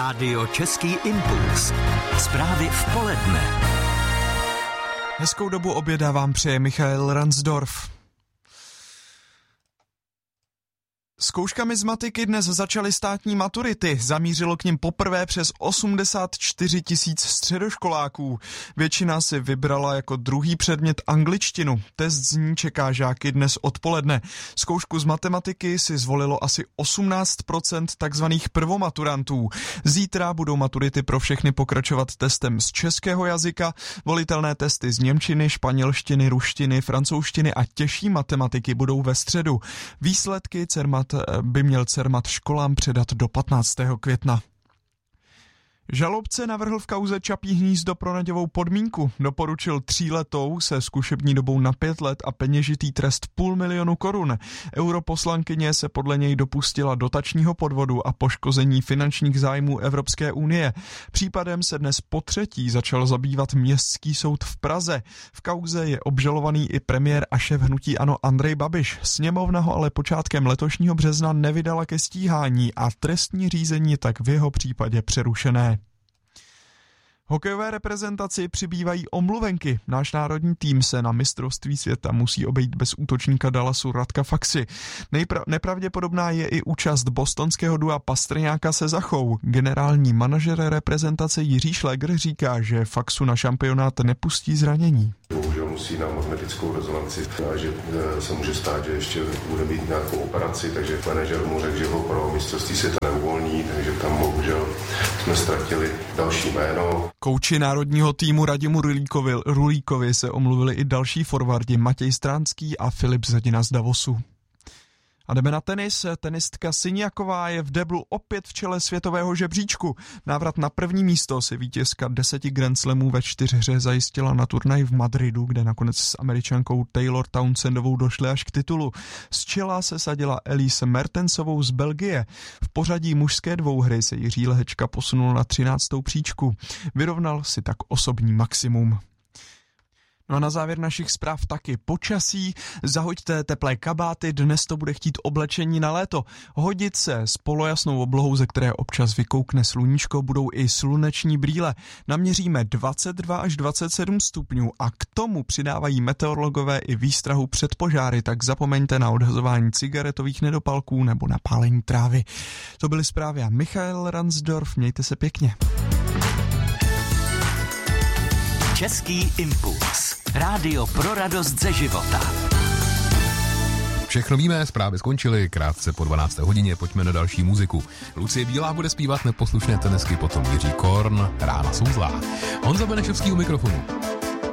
Rádio Český impuls. Zprávy v poledne. Hezkou dobu oběda vám přeje Michael Ransdorf. Zkouškami z matiky dnes začaly státní maturity. Zamířilo k nim poprvé přes 84 000 středoškoláků. Většina si vybrala jako druhý předmět angličtinu. Test z ní čeká žáky dnes odpoledne. Zkoušku z matematiky si zvolilo asi 18% takzvaných prvomaturantů. Zítra budou maturity pro všechny pokračovat testem z českého jazyka. Volitelné testy z němčiny, španělštiny, ruštiny, francouzštiny a těžší matematiky budou ve středu. Výsledky by měl Cermat školám předat do 15. května. Žalobce navrhl v kauze Čapí hnízdo pronaděvou podmínku. Doporučil 3letou se zkušební dobou na 5 let a peněžitý trest 500 000 korun. Europoslankyně se podle něj dopustila dotačního podvodu a poškození finančních zájmů Evropské unie. Případem se dnes potřetí začal zabývat Městský soud v Praze. V kauze je obžalovaný i premiér a šéf hnutí ANO Andrej Babiš. Sněmovna ho ale počátkem letošního března nevydala ke stíhání a trestní řízení je tak v jeho případě přerušené. Hokejové reprezentaci přibývají omluvenky. Náš národní tým se na mistrovství světa musí obejít bez útočníka Dallasu Radka Faxy. Nepravděpodobná je i účast bostonského dua Pastrňáka se Zachou. Generální manažer reprezentace Jiří Šlegr říká, že Faxu na šampionát nepustí zranění. Bohužel musí na magnetickou rezonanci a že se může stát, že ještě bude mít nějakou operaci, takže manažer mu řekl, že ho pro mistrovství světa neuvolní, takže tam bohužel jsme ztratili další jméno. Kouči národního týmu Radimu Rulíkovi se omluvili i další forwardi Matěj Stránský a Filip Zadina z Davosu. A jdeme na tenis. Tenistka Siniaková je v deblu opět v čele světového žebříčku. Návrat na první místo si vítězka 10 Grand Slamů ve 4 zajistila na turnaj v Madridu, kde nakonec s Američankou Taylor Townsendovou došly až k titulu. Z čela se sadila Elise Mertensovou z Belgie. V pořadí mužské dvouhry se Jiří Lehečka posunul na 13. příčku. Vyrovnal si tak osobní maximum. No a na závěr našich zpráv taky počasí. Zahoďte teplé kabáty, dnes to bude chtít oblečení na léto. Hodit se s polojasnou oblohou, ze které občas vykoukne sluníčko, budou i sluneční brýle. Naměříme 22 až 27 stupňů a k tomu přidávají meteorologové i výstrahu před požáry, tak zapomeňte na odhazování cigaretových nedopalků nebo na pálení trávy. To byly zprávy a Michael Ransdorf, mějte se pěkně. Český impuls. Rádio pro radost ze života. Všechno víme, zprávy skončily, krátce po 12. hodině, pojďme na další muziku. Lucie Bílá bude zpívat Neposlušné tenisky, potom Jiří Korn, Rána jsou zlá. Honza Benešovský u mikrofonu.